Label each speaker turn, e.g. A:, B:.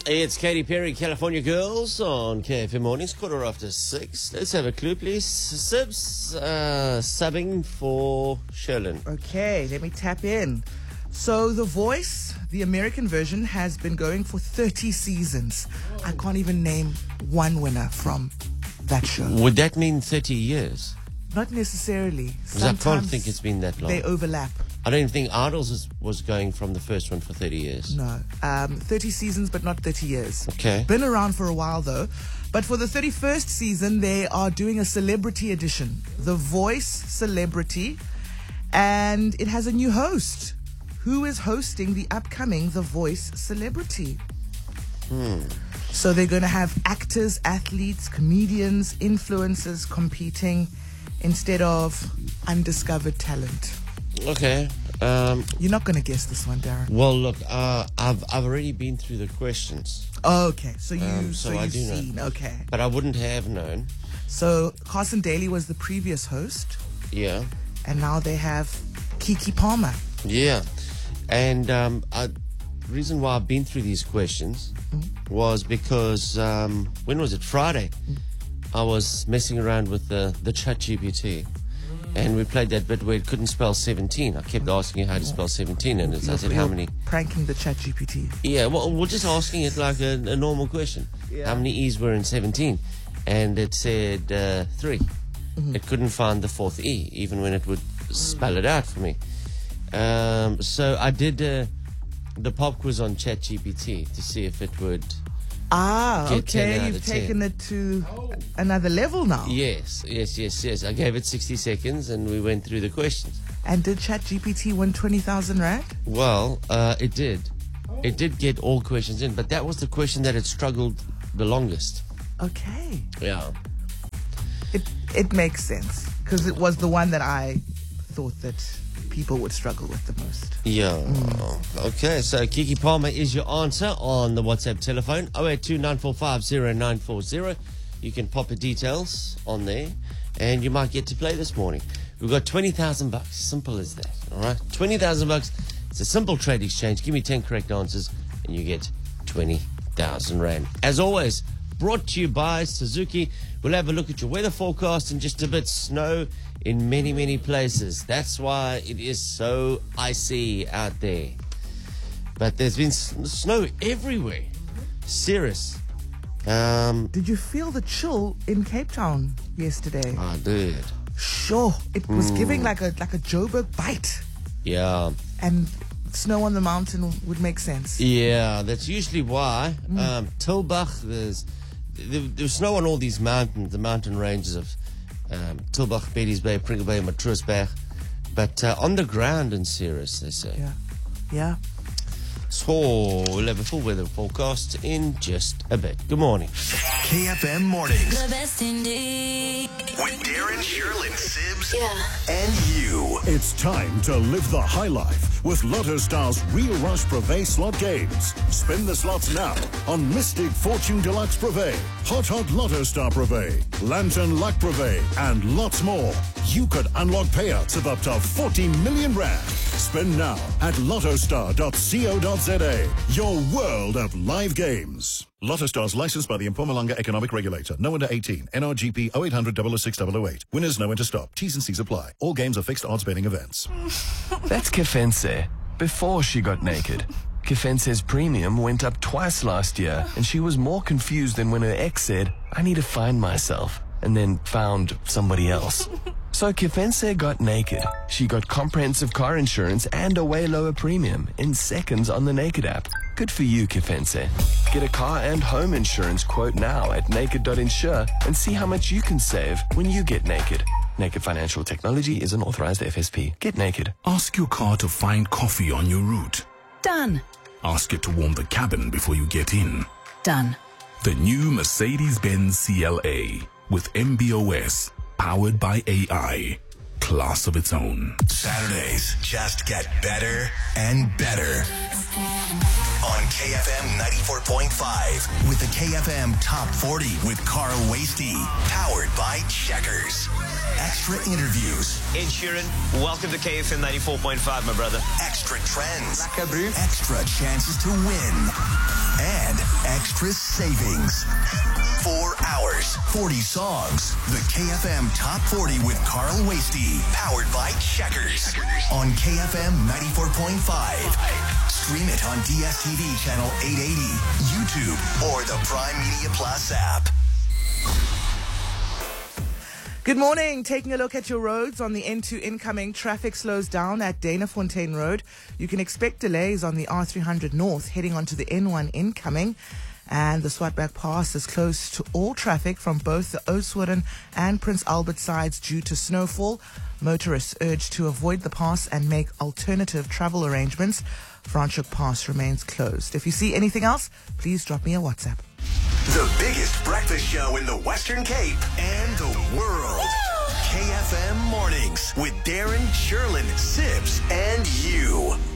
A: It's Katy Perry, California Girls on KFM Mornings, 6:15. Let's have a clue, please. Sibs, subbing for Sherlyn.
B: Okay, let me tap in. So The Voice, the American version, has been going for 30 seasons. I can't even name one winner from that show.
A: Would that mean 30 years?
B: Not necessarily.
A: Because I can't think it's been that long.
B: They overlap.
A: I don't even think Idols was going from the first one for 30 years.
B: No. 30 seasons, but not 30 years.
A: Okay.
B: Been around for a while, though. But for the 31st season, they are doing a celebrity edition. The Voice Celebrity. And it has a new host. Who is hosting the upcoming The Voice Celebrity? So they're going to have actors, athletes, comedians, influencers competing instead of undiscovered talent.
A: Okay.
B: You're not going to guess this one, Darren.
A: Well, look, I've already been through the questions.
B: Oh, okay. So you've
A: I do know.
B: seen. Okay.
A: But I wouldn't have known.
B: So Carson Daly was the previous host,
A: Yeah.
B: and now they have Keke Palmer.
A: Yeah. And the reason why I've been through these questions was because, when was it? Friday. I was messing around with the ChatGPT. And we played that bit where it couldn't spell 17. I kept asking it how to spell 17. And I said, how many?
B: Pranking the ChatGPT.
A: Yeah, well, we're just asking it like a normal question.
B: Yeah.
A: How many E's were in 17? And it said 3. It couldn't find the fourth E, even when it would spell it out for me. So I did the pop quiz on ChatGPT to see if it would.
B: Ah,
A: Get 10
B: okay.
A: out
B: You've
A: of
B: taken
A: 10.
B: it to another level now.
A: Yes. I gave it 60 seconds and we went through the questions.
B: And did ChatGPT win 20,000 Rand?
A: Well, it did. It did get all questions in, but that was the question that had struggled the longest.
B: Okay.
A: Yeah.
B: It makes sense because it was the one that I thought that people would struggle with the most.
A: Yeah. Okay, so Keke Palmer is your answer on the WhatsApp telephone, 082-945-0940. You can pop your details on there, and you might get to play this morning. We've got 20,000 bucks. Simple as that, all right? 20,000 bucks. It's a simple trade exchange. Give me 10 correct answers, and you get 20,000 Rand. As always, brought to you by Suzuki. We'll have a look at your weather forecast in just a bit. Snow in many, many places. That's why it is so icy out there. But there's been snow everywhere. Serious.
B: Did you feel the chill in Cape Town yesterday?
A: I did.
B: Sure. It was giving like a Joburg bite.
A: Yeah.
B: And snow on the mountain would make sense.
A: Yeah, that's usually why. Tilbach, there's snow on all these mountains, the mountain ranges of Tilbach, Betty's Bay, Pringle Bay, Matroosberg. But on the ground in Ceres, they say.
B: Yeah.
A: So we'll have a full weather forecast in just a bit. Good morning.
C: KFM Mornings
D: The best indeed.
C: with Darren, Sherlyn, Sibs,
D: Yeah.
C: and you.
E: It's time to live the high life with Lotto Star's Real Rush Privé slot games. Spin the slots now on Mystic Fortune Deluxe Privé, Hot Lotto Star Privé, Lantern Luck Privé, and lots more. You could unlock payouts of up to 40 million Rand. Spin now at lottostar.co.za. Your world of live games. Lotto Stars licensed by the Mpumalanga Economic Regulator. No under 18. NRGP 0800 006 008. Winners know when to stop. T's and C's apply. All games are fixed odds betting events.
F: That's Kefense, before she got naked. Kefense's premium went up twice last year, and she was more confused than when her ex said, I need to find myself, and then found somebody else. So Kefense got naked. She got comprehensive car insurance and a way lower premium in seconds on the Naked app. Good for you, Kefense. Get a car and home insurance quote now at naked.insure and see how much you can save when you get naked. Naked Financial Technology is an authorized FSP. Get naked.
G: Ask your car to find coffee on your route.
D: Done.
G: Ask it to warm the cabin before you get in.
D: Done.
G: The new Mercedes-Benz CLA with MBOS, powered by AI. Class of its own.
C: Saturdays just get better and better. On KFM 94.5 with the KFM Top 40 with Carl Wasty. Powered by Checkers. Extra interviews.
H: Ed Sheeran, welcome to KFM 94.5, my brother.
C: Extra trends. Extra chances to win. and extra savings. 4 hours, 40 songs. The KFM Top 40 with Carl Wasty. Powered by Checkers. On KFM 94.5. Stream it on DSTV channel 880, YouTube, or the Prime Media Plus app.
B: Good morning. Taking a look at your roads on the N2 incoming. Traffic slows down at Danafontein Road. You can expect delays on the R300 North heading onto the N1 incoming. And the Swartberg Pass is closed to all traffic from both the Oudtshoorn and Prince Albert sides due to snowfall. Motorists urged to avoid the pass and make alternative travel arrangements. Franschhoek Pass remains closed. If you see anything else, please drop me a WhatsApp.
C: The biggest breakfast show in the Western Cape and the world. KFM Mornings with Darren, Sherlyn, Sibs, and you.